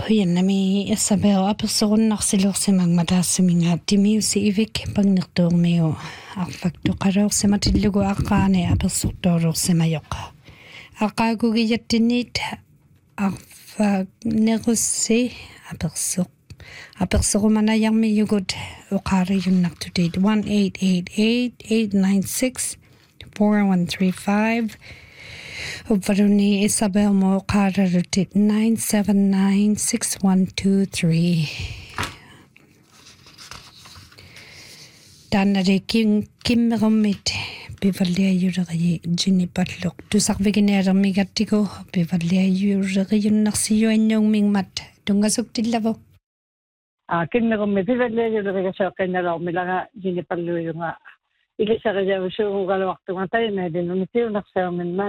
Huyanami Isabel apersorunarsilorsimang mataassimingaat timiusi ivik pagnertuurmiu arfaktoqaluorsimatillugu aqqaani apersortoorluorsimajoq aqaagugiyattinniit arfagnerussi apersorumanayarmiyugut uqaariyunnartutiit 1-888-896-4135 Upvaruni Isabel mo qaralutit 979-6123. Tanari kimmerummit bivalliajureri Jinipalluq tusarvigineermigattiko bivalliajureriunnarsiuannuungmingmat tungasuktillavu. Kimmerummi bivalliajurerigasoqqinnaluarmilaga Jinipalluujunga ilisarijavusuugaluartunga taimaadinunitiunarsaamimma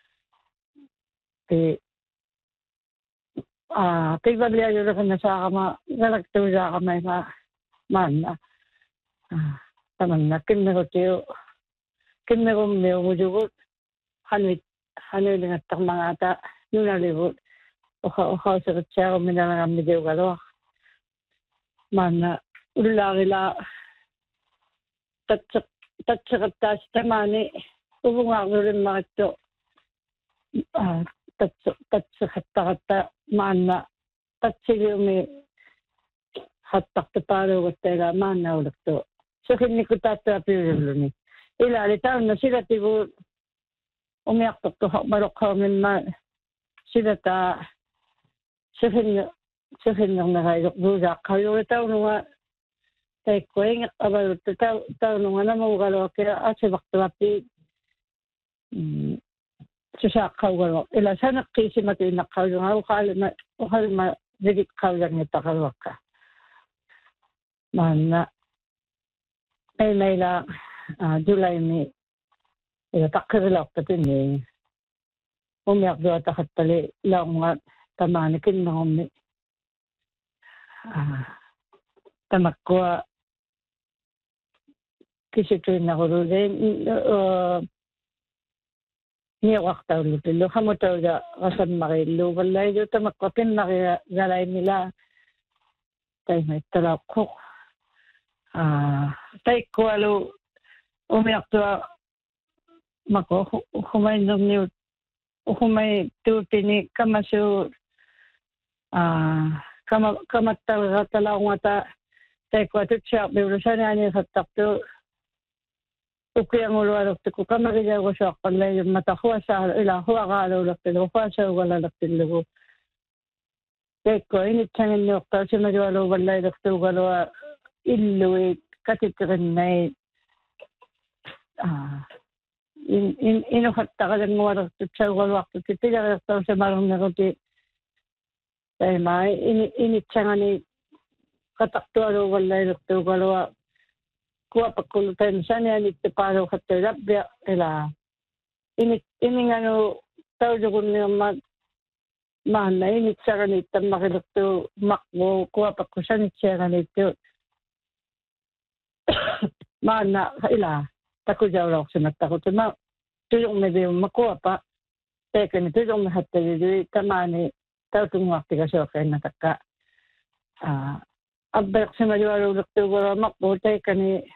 bivalliajurerinnasaaqqama galaktuusaaqamaima maanna tamanna kimmerummiumujugut hanuilingattarmangaata nunalivut uqausiqitsiaruminalagammidiugaluaq maanna ullaarila tatseqattaasitamaani uvungaarnulimmarittu tatseqattaqatta maanna tatsigiumi hattartupaaluugattaila maannaulaktu suqinnikutaattuapiulluni ilaali taunna silatigu umiartortu maloqqaumimma silataa suqinnernerailuq duusaaqqaviuli taununga taikkuingeq avaluttu taununga namuugaluakila asivartuappi susaaqqaugaluaq ila saneqqiisimatu innaqqaulunga uqalima vigitqaulangittaqaluakka maanna aimaila julaimi ila taqqirilaortatinni umiartuataqattali launga tamaani kinnerummi tamakkua kisituinnarululiin niuqartaullutillu hamutauga qasammarillu vallailu tamakkua kimmaria galaimila taimaittalaoqqoq taikkualu umiartua mako humainerniut humai tuupini kamasuu kamattaleratalauнгата taikkuatutsiarpiulusanianiqattartu ukiangulualortuku kamarijaugussuaqqallaiummata huasaala ila huaqaaluulertilu huasaugalallertillugu taikku initsanginniuqtausimalualu vallailertuugalua illuit katitirinnai inuhattaqalangualertutsaugaluartuti pilariartausimalunneruti taimai initsangani qatartualu vallailertuugalua kuapakkullu taimsanianittupaaluuqattailappia ila ininganu taulugunniumma maanna initsaganiittammaqilertu maqmu kuapakkusanitsiaganiittu maanna ila takujaulauqsimattaqutuma tuyuqmidiumma kuapa taikani tuyuqmihattalilui tamaani tautunguartigasuoqqinnatakka abbeqsimalualuulertuugalua maqmu taikani